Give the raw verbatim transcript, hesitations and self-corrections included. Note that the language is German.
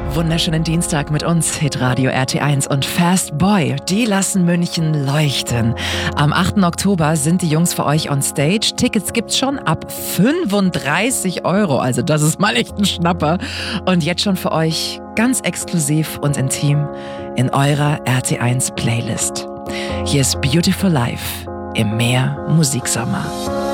Wunderschönen Dienstag mit uns, Hitradio R T eins und Fast Boy, die lassen München leuchten. Am achten Oktober sind die Jungs für euch on stage. Tickets gibt's schon ab fünfunddreißig Euro, also das ist mal echt ein Schnapper. Und jetzt schon für euch ganz exklusiv und intim in eurer R T eins Playlist. Hier ist Beautiful Life im Meer Musiksommer.